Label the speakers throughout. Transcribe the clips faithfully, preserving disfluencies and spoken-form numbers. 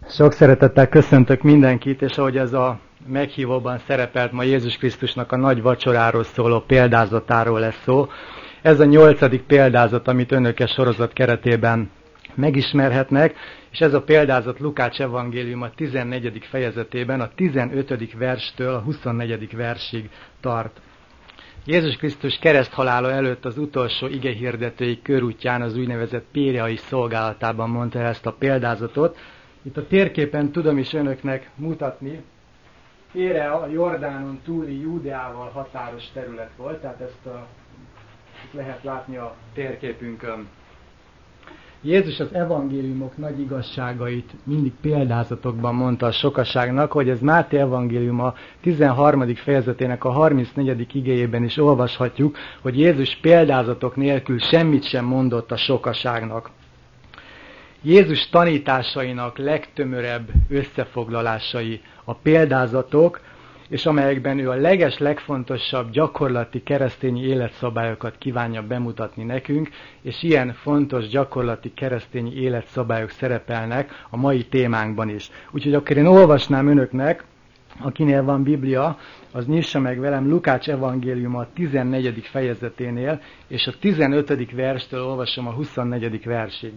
Speaker 1: Sok szeretettel köszöntök mindenkit, és ahogy ez a meghívóban szerepelt, ma Jézus Krisztusnak a nagy vacsoráról szóló példázatáról lesz szó. Ez a nyolcadik példázat, amit önök e sorozat keretében megismerhetnek, és ez a példázat Lukács evangélium a tizennegyedik fejezetében, a tizenötödik verstől a huszonnegyedik versig tart. Jézus Krisztus kereszthalála előtt az utolsó igehirdetői körútján, az úgynevezett périai szolgálatában mondta ezt a példázatot. Itt a térképen tudom is önöknek mutatni, Pérea a Jordánon túli Júdeával határos terület volt, tehát ezt a, itt lehet látni a térképünkön. Jézus az evangéliumok nagy igazságait mindig példázatokban mondta a sokaságnak, hogy ez Máté evangélium a tizenharmadik fejezetének a harmincnegyedik igéjében is olvashatjuk, hogy Jézus példázatok nélkül semmit sem mondott a sokaságnak. Jézus tanításainak legtömörebb összefoglalásai a példázatok, és amelyekben ő a leges, legfontosabb gyakorlati keresztényi életszabályokat kívánja bemutatni nekünk, és ilyen fontos gyakorlati keresztényi életszabályok szerepelnek a mai témánkban is. Úgyhogy akkor én olvasnám önöknek, akinél van Biblia, az nyissa meg velem Lukács evangélium a tizennegyedik fejezeténél, és a tizenötödik verstől olvasom a huszonnegyedik versig.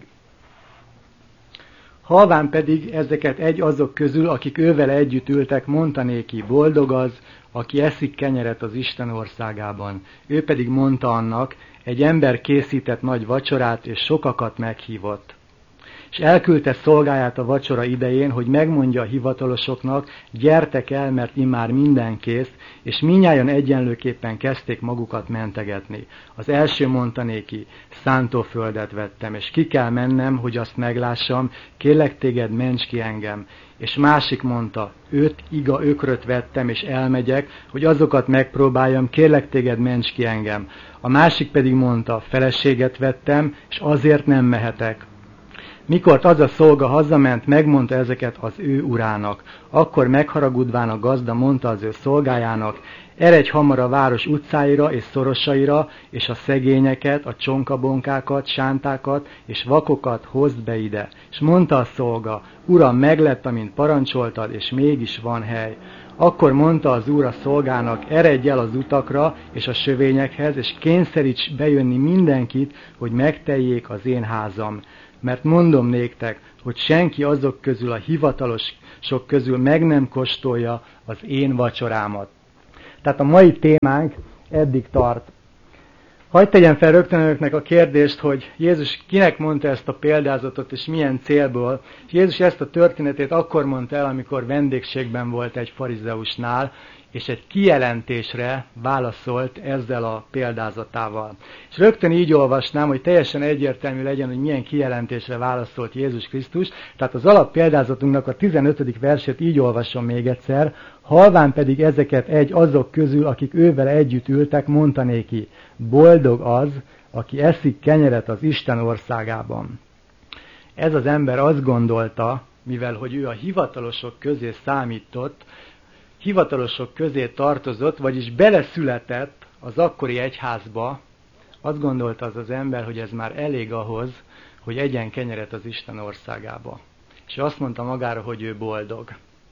Speaker 1: Halván pedig ezeket egy azok közül, akik ővele együtt ültek, mondta néki, boldog az, aki eszik kenyeret az Isten országában. Ő pedig mondta annak, egy ember készített nagy vacsorát, és sokakat meghívott. És elküldte szolgáját a vacsora idején, hogy megmondja a hivatalosoknak, gyertek el, mert immár minden kész, és mindnyájan egyenlőképpen kezdték magukat mentegetni. Az első mondta néki, szántóföldet vettem, és ki kell mennem, hogy azt meglássam, kérlek téged, ments ki engem. És másik mondta, öt iga ökröt vettem, és elmegyek, hogy azokat megpróbáljam, kérlek téged, ments ki engem. A másik pedig mondta, feleséget vettem, és azért nem mehetek. Mikor az a szolga hazament, megmondta ezeket az ő urának. Akkor megharagudván a gazda mondta az ő szolgájának, eredj hamar a város utcáira és szorosaira, és a szegényeket, a csonkabonkákat, sántákat és vakokat hozd be ide. És mondta a szolga, uram, meglett, amint parancsoltad, és mégis van hely. Akkor mondta az úr a szolgának, eredj el az utakra és a sövényekhez, és kényszeríts bejönni mindenkit, hogy megteljék az én házam. Mert mondom néktek, hogy senki azok közül a hivatalosok közül meg nem kóstolja az én vacsorámat. Tehát a mai témánk eddig tart. Hadd tegyem fel rögtön önöknek a kérdést, hogy Jézus kinek mondta ezt a példázatot, és milyen célból. Jézus ezt a történetét akkor mondta el, amikor vendégségben volt egy farizeusnál, és egy kijelentésre válaszolt ezzel a példázatával. És rögtön így olvasnám, hogy teljesen egyértelmű legyen, hogy milyen kijelentésre válaszolt Jézus Krisztus. Tehát az alappéldázatunknak a tizenötödik versét így olvasom még egyszer. Halván pedig ezeket egy azok közül, akik ővel együtt ültek, mondta néki, boldog az, aki eszik kenyeret az Isten országában. Ez az ember azt gondolta, mivel hogy ő a hivatalosok közé számított, hivatalosok közé tartozott, vagyis beleszületett az akkori egyházba, azt gondolta az az ember, hogy ez már elég ahhoz, hogy egyen kenyeret az Isten országába. És azt mondta magára, hogy ő boldog.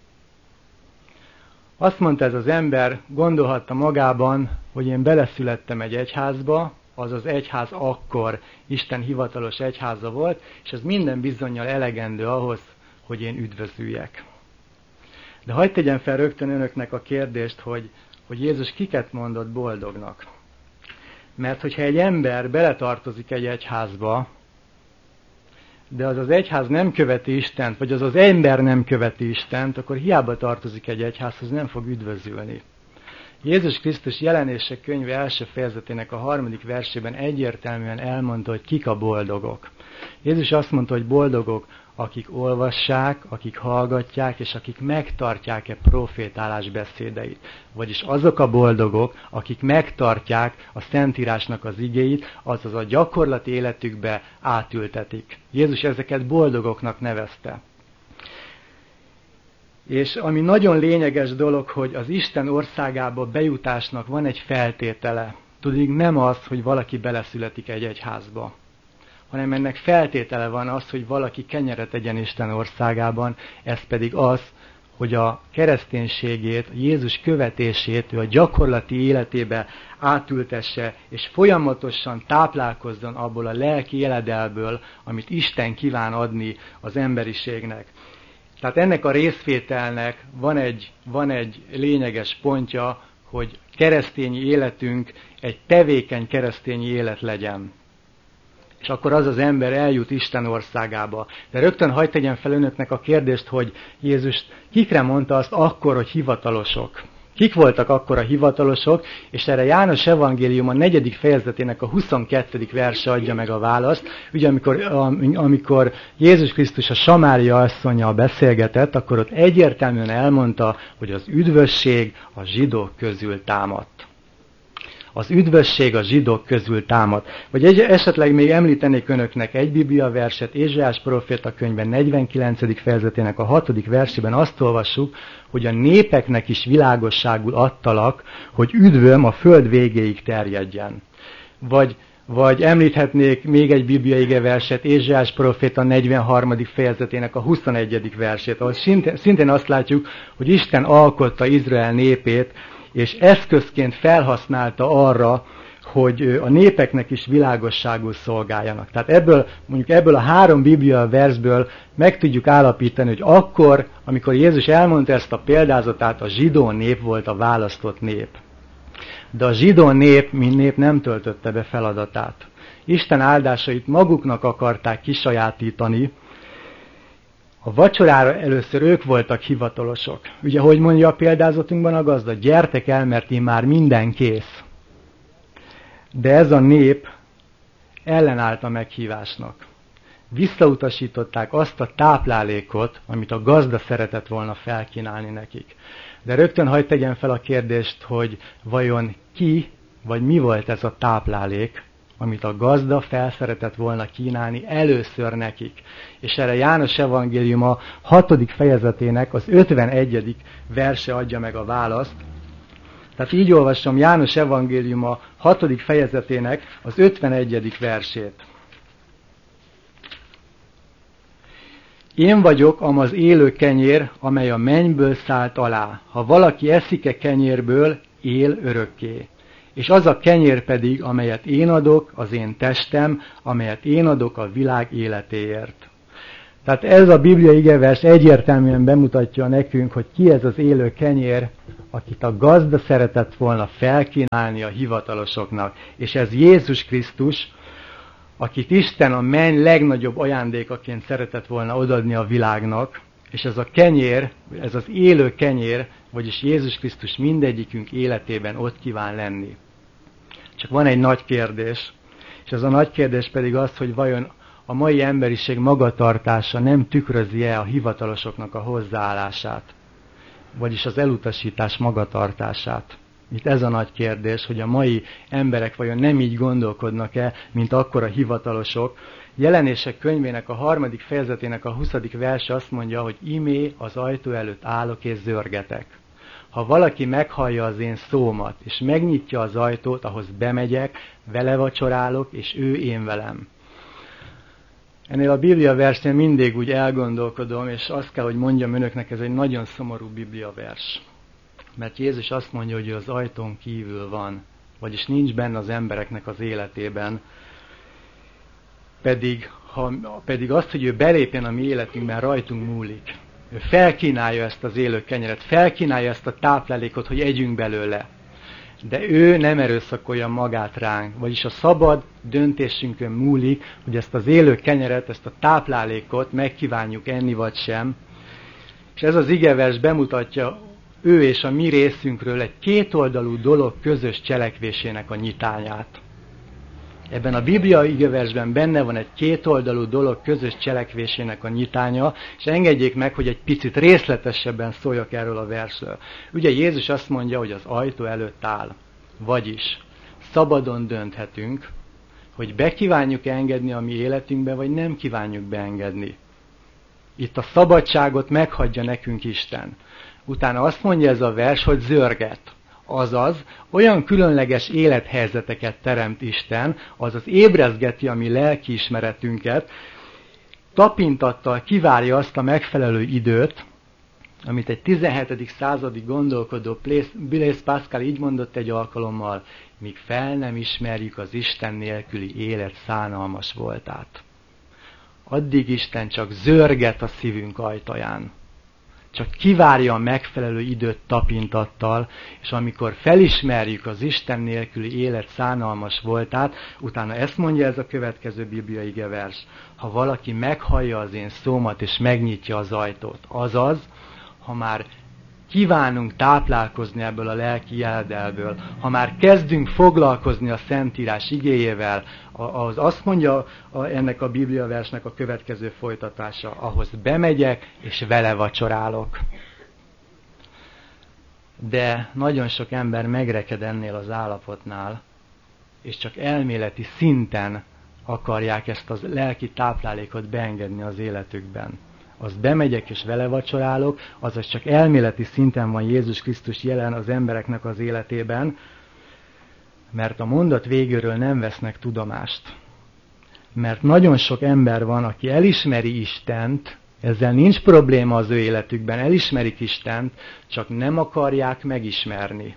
Speaker 1: Azt mondta ez az ember, gondolhatta magában, hogy én beleszülettem egy egyházba, az az egyház akkor Isten hivatalos egyháza volt, és ez minden bizonnyal elegendő ahhoz, hogy én üdvözüljek. De hadd tegyem fel rögtön önöknek a kérdést, hogy, hogy Jézus kiket mondott boldognak. Mert hogyha egy ember beletartozik egy egyházba, de az az egyház nem követi Istent, vagy az az ember nem követi Istent, akkor hiába tartozik egy egyházhoz, nem fog üdvözülni. Jézus Krisztus Jelenések könyve első fejezetének a harmadik versében egyértelműen elmondta, hogy kik a boldogok. Jézus azt mondta, hogy boldogok, akik olvassák, akik hallgatják, és akik megtartják-e profétálás beszédeit. Vagyis azok a boldogok, akik megtartják a Szentírásnak az igéit, azaz a gyakorlati életükbe átültetik. Jézus ezeket boldogoknak nevezte. És ami nagyon lényeges dolog, hogy az Isten országába bejutásnak van egy feltétele. Tudjuk, nem az, hogy valaki beleszületik egy egyházba, hanem ennek feltétele van az, hogy valaki kenyeret egyen Isten országában, ez pedig az, hogy a kereszténységét, a Jézus követését ő a gyakorlati életébe átültesse, és folyamatosan táplálkozzon abból a lelki éledelből, amit Isten kíván adni az emberiségnek. Tehát ennek a részvételnek van egy, van egy lényeges pontja, hogy keresztényi életünk egy tevékeny keresztényi élet legyen. És akkor az az ember eljut Isten országába. De rögtön hagyd tegyen fel önöknek a kérdést, hogy Jézus kikre mondta azt akkor, hogy hivatalosok. Kik voltak akkor a hivatalosok, és erre János evangélium a negyedik fejezetének a huszonkettedik verse adja meg a választ. Ugye amikor, amikor Jézus Krisztus a Samária asszonnyal beszélgetett, akkor ott egyértelműen elmondta, hogy az üdvösség a zsidók közül támadt. Az üdvösség a zsidók közül támad. Vagy egy, esetleg még említenék önöknek egy Biblia verset, Ézsaiás próféta könyvben negyvenkilencedik fejezetének a hatodik versében azt olvassuk, hogy a népeknek is világosságul adtalak, hogy üdvöm a föld végéig terjedjen. Vagy, vagy említhetnék még egy Biblia ige verset, Ézsaiás próféta negyvenharmadik fejezetének a huszonegyedik versét, ahol szintén, szintén azt látjuk, hogy Isten alkotta Izrael népét, és eszközként felhasználta arra, hogy a népeknek is világosságul szolgáljanak. Tehát ebből, mondjuk ebből a három Biblia versből meg tudjuk állapítani, hogy akkor, amikor Jézus elmondta ezt a példázatát, a zsidó nép volt a választott nép. De a zsidó nép, mint nép nem töltötte be feladatát. Isten áldásait maguknak akarták kisajátítani. A vacsorára először ők voltak hivatalosok. Ugye, hogy mondja a példázatunkban a gazda, gyertek el, mert én már minden kész. De ez a nép ellenállt a meghívásnak. Visszautasították azt a táplálékot, amit a gazda szeretett volna felkínálni nekik. De rögtön hagyd tegyen fel a kérdést, hogy vajon ki, vagy mi volt ez a táplálék, amit a gazda felszeretett volna kínálni először nekik. És erre János evangélium a hatodik fejezetének az ötvenegyedik verse adja meg a választ. Tehát így olvasom János evangélium a hatodik fejezetének az ötvenegyedik versét. Én vagyok amaz élő kenyér, amely a mennyből szállt alá. Ha valaki eszik-e kenyérből, él örökké. És az a kenyér pedig, amelyet én adok, az én testem, amelyet én adok a világ életéért. Tehát ez a Biblia igevers egyértelműen bemutatja nekünk, hogy ki ez az élő kenyér, akit a gazda szeretett volna felkínálni a hivatalosoknak. És ez Jézus Krisztus, akit Isten a menny legnagyobb ajándékaként szeretett volna odaadni a világnak, és ez a kenyér, ez az élő kenyér, vagyis Jézus Krisztus mindegyikünk életében ott kíván lenni. Csak van egy nagy kérdés, és ez a nagy kérdés pedig az, hogy vajon a mai emberiség magatartása nem tükrözi-e a hivatalosoknak a hozzáállását, vagyis az elutasítás magatartását. Itt ez a nagy kérdés, hogy a mai emberek vajon nem így gondolkodnak-e, mint akkor a hivatalosok. Jelenések könyvének a harmadik fejezetének a huszadik verse azt mondja, hogy imé az ajtó előtt állok és zörgetek. Ha valaki meghallja az én szómat, és megnyitja az ajtót, ahhoz bemegyek, vele vacsorálok, és ő én velem. Ennél a Biblia versnél mindig úgy elgondolkodom, és azt kell, hogy mondjam önöknek, ez egy nagyon szomorú Biblia vers. Mert Jézus azt mondja, hogy ő az ajtón kívül van, vagyis nincs benne az embereknek az életében. Pedig, ha, pedig azt, hogy ő belépjen a mi életünkben, rajtunk múlik. Ő felkínálja ezt az élő kenyeret, felkínálja ezt a táplálékot, hogy együnk belőle. De ő nem erőszakolja magát ránk, vagyis a szabad döntésünkön múlik, hogy ezt az élő kenyeret, ezt a táplálékot megkívánjuk enni vagy sem. És ez az igevers bemutatja ő és a mi részünkről egy kétoldalú dolog közös cselekvésének a nyitányát. Ebben a Biblia igeversben benne van egy kétoldalú dolog közös cselekvésének a nyitánya, és engedjék meg, hogy egy picit részletesebben szóljak erről a versről. Ugye Jézus azt mondja, hogy az ajtó előtt áll. Vagyis szabadon dönthetünk, hogy bekívánjuk engedni a mi életünkbe, vagy nem kívánjuk beengedni. Itt a szabadságot meghagyja nekünk Isten. Utána azt mondja ez a vers, hogy zörget. Azaz, olyan különleges élethelyzeteket teremt Isten, azaz ébrezgeti a mi lelkiismeretünket, tapintattal kivárja azt a megfelelő időt, amit egy tizenhetedik századi gondolkodó Blaise Pascal így mondott egy alkalommal, míg fel nem ismerjük az Isten nélküli élet szánalmas voltát. Addig Isten csak zörget a szívünk ajtaján. Csak kivárja a megfelelő időt tapintattal, és amikor felismerjük az Isten nélküli élet szánalmas voltát, utána ezt mondja ez a következő bibliai igevers: ha valaki meghallja az én szómat, és megnyitja az ajtót, azaz, ha már kívánunk táplálkozni ebből a lelki jeledelből, ha már kezdünk foglalkozni a Szentírás igéjével, az azt mondja ennek a bibliaversnek a következő folytatása, ahhoz bemegyek és vele vacsorálok. De nagyon sok ember megreked ennél az állapotnál, és csak elméleti szinten akarják ezt a lelki táplálékot beengedni az életükben. Az bemegyek és vele vacsorálok, azaz csak elméleti szinten van Jézus Krisztus jelen az embereknek az életében, mert a mondat végéről nem vesznek tudomást. Mert nagyon sok ember van, aki elismeri Istent, ezzel nincs probléma az ő életükben, elismerik Istent, csak nem akarják megismerni.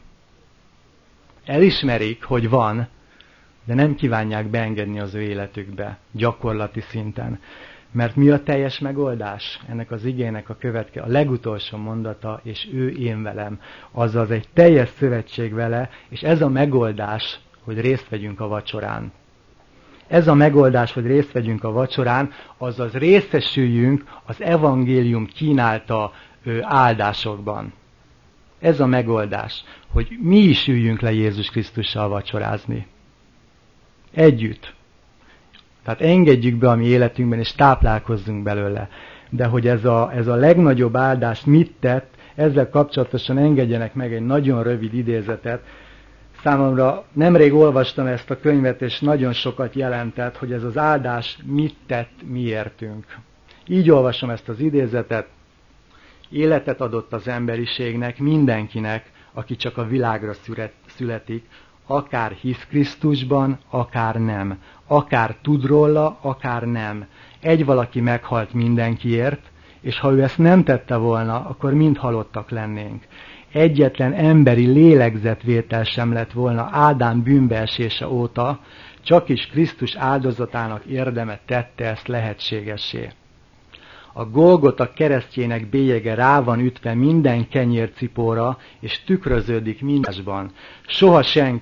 Speaker 1: Elismerik, hogy van, de nem kívánják beengedni az ő életükbe, gyakorlati szinten. Mert mi a teljes megoldás? Ennek az igének a következő, a legutolsó mondata, és ő én velem. Azaz egy teljes szövetség vele, és ez a megoldás, hogy részt vegyünk a vacsorán. Ez a megoldás, hogy részt vegyünk a vacsorán, azaz részesüljünk az evangélium kínálta áldásokban. Ez a megoldás, hogy mi is üljünk le Jézus Krisztussal vacsorázni. Együtt. Tehát engedjük be a mi életünkben, és táplálkozzunk belőle. De hogy ez a, ez a legnagyobb áldás mit tett, ezzel kapcsolatosan engedjenek meg egy nagyon rövid idézetet. Számomra nemrég olvastam ezt a könyvet, és nagyon sokat jelentett, hogy ez az áldás mit tett miértünk. Így olvasom ezt az idézetet. Életet adott az emberiségnek, mindenkinek, aki csak a világra születik, akár hisz Krisztusban, akár nem. Akár tud róla, akár nem. Egy valaki meghalt mindenkiért, és ha ő ezt nem tette volna, akkor mind halottak lennénk. Egyetlen emberi lélegzetvétel sem lett volna Ádám bűnbeesése óta, csak is Krisztus áldozatának érdeme tette ezt lehetségessé. A Golgota keresztjének bélyege rá van ütve minden kenyércipóra, és tükröződik mindásban. Soha senki